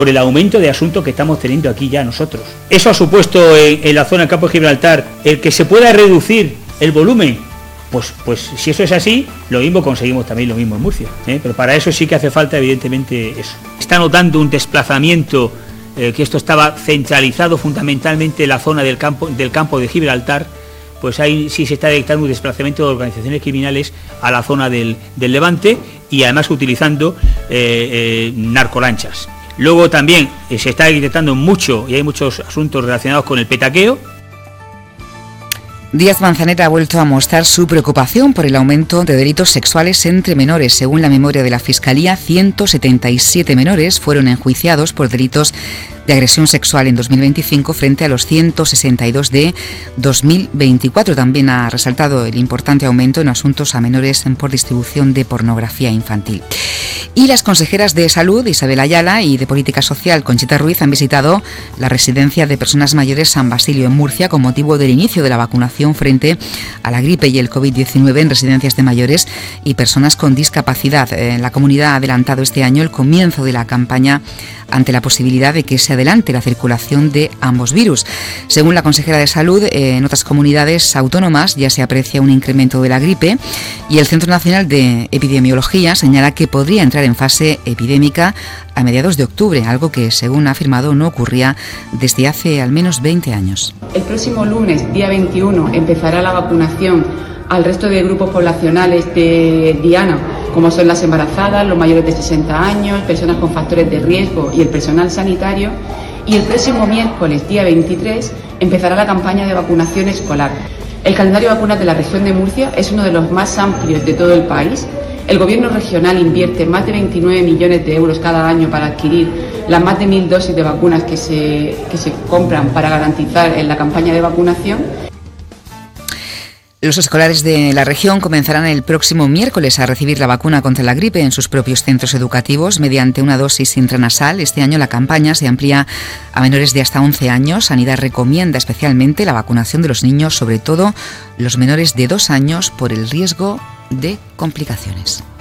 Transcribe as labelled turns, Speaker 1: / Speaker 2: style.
Speaker 1: por el aumento de asuntos que estamos teniendo aquí ya nosotros. Eso ha supuesto en la zona del campo de Gibraltar el que se pueda reducir el volumen. Pues si eso es así, lo mismo conseguimos también lo mismo en Murcia, pero para eso sí que hace falta evidentemente eso. Está notando un desplazamiento, que esto estaba centralizado fundamentalmente en la zona del campo de Gibraltar, pues ahí sí se está detectando un desplazamiento de organizaciones criminales a la zona del Levante y además utilizando narcolanchas. Luego también se está detectando mucho, y hay muchos asuntos relacionados con el petaqueo.
Speaker 2: Díaz Manzanera ha vuelto a mostrar su preocupación por el aumento de delitos sexuales entre menores. Según la memoria de la Fiscalía, 177 menores fueron enjuiciados por delitos de agresión sexual en 2025 frente a los 162 de 2024. También ha resaltado el importante aumento en asuntos a menores por distribución de pornografía infantil. Y las consejeras de Salud, Isabel Ayala, y de Política Social, Conchita Ruiz, han visitado la residencia de personas mayores San Basilio en Murcia con motivo del inicio de la vacunación frente a la gripe y el COVID-19 en residencias de mayores y personas con discapacidad. La comunidad ha adelantado este año el comienzo de la campaña ante la posibilidad de que se adelante la circulación de ambos virus. Según la consejera de Salud, en otras comunidades autónomas ya se aprecia un incremento de la gripe y el Centro Nacional de Epidemiología señala que podría entrar en fase epidémica a mediados de octubre, algo que, según ha afirmado, no ocurría desde hace al menos 20 años.
Speaker 3: El próximo lunes, día 21, empezará la vacunación al resto de grupos poblacionales de diana, como son las embarazadas, los mayores de 60 años, personas con factores de riesgo y el personal sanitario. Y el próximo miércoles, día 23, empezará la campaña de vacunación escolar. El calendario de vacunas de la región de Murcia es uno de los más amplios de todo el país. El Gobierno regional invierte más de 29 millones de euros cada año para adquirir las más de 1.000 dosis de vacunas que se compran para garantizar en la campaña de vacunación.
Speaker 2: Los escolares de la región comenzarán el próximo miércoles a recibir la vacuna contra la gripe en sus propios centros educativos mediante una dosis intranasal. Este año la campaña se amplía a menores de hasta 11 años. Sanidad recomienda especialmente la vacunación de los niños, sobre todo los menores de 2 años, por el riesgo de complicaciones.